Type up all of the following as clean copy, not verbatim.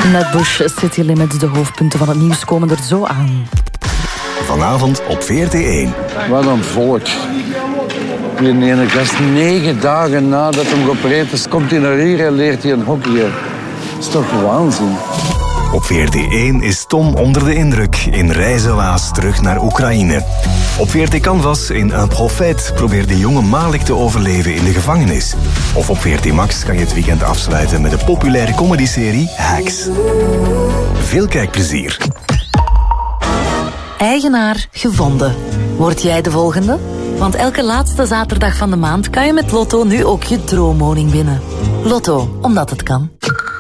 Nutbush, City Limits, de hoofdpunten van het nieuws komen er zo aan. Vanavond op VRT1. Wat een volk. Die ene gast 9 dagen nadat hij geopereerd is, komt hij naar hier en leert hij een hockey. Dat is toch waanzin. Op VRT1 is Tom onder de indruk in Reizenwaas terug naar Oekraïne. Op VRT Canvas in Un Prophète probeert de jonge Malik te overleven in de gevangenis. Of op VRT Max kan je het weekend afsluiten met de populaire comedyserie Hacks. Veel kijkplezier. Eigenaar gevonden. Word jij de volgende? Want elke laatste zaterdag van de maand kan je met Lotto nu ook je droomwoning winnen. Lotto, omdat het kan.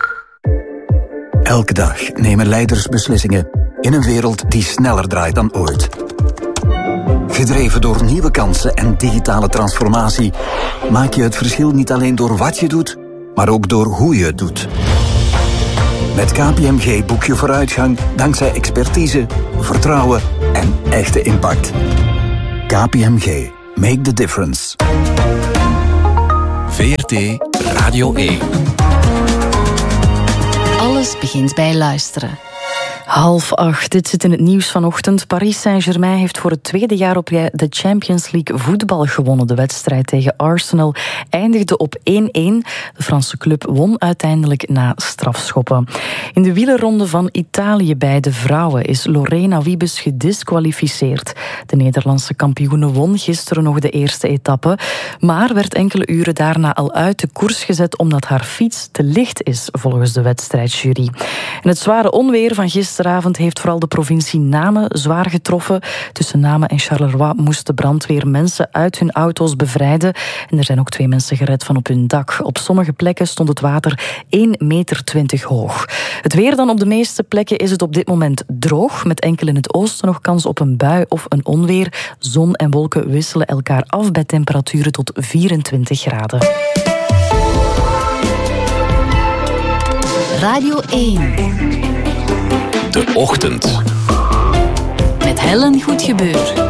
Elke dag nemen leiders beslissingen in een wereld die sneller draait dan ooit. Gedreven door nieuwe kansen en digitale transformatie maak je het verschil niet alleen door wat je doet, maar ook door hoe je het doet. Met KPMG boek je vooruitgang dankzij expertise, vertrouwen en echte impact. KPMG. Make the difference. VRT Radio 1. Alles begint bij luisteren. 7:30, dit zit in het nieuws vanochtend. Paris Saint-Germain heeft voor het tweede jaar op rij de Champions League voetbal gewonnen. De wedstrijd tegen Arsenal eindigde op 1-1. De Franse club won uiteindelijk na strafschoppen. In de wielerronde van Italië bij de vrouwen is Lorena Wiebes gedisqualificeerd. De Nederlandse kampioene won gisteren nog de eerste etappe, maar werd enkele uren daarna al uit de koers gezet omdat haar fiets te licht is, volgens de wedstrijdjury. En het zware onweer van gisteravond heeft vooral de provincie Namen zwaar getroffen. Tussen Namen en Charleroi moest de brandweer mensen uit hun auto's bevrijden. En er zijn ook 2 mensen gered van op hun dak. Op sommige plekken stond het water 1,20 meter hoog. Het weer dan op de meeste plekken is het op dit moment droog. Met enkel in het oosten nog kans op een bui of een onweer. Zon en wolken wisselen elkaar af bij temperaturen tot 24 graden. Radio 1. De Ochtend. Met Helen Goedgebeur.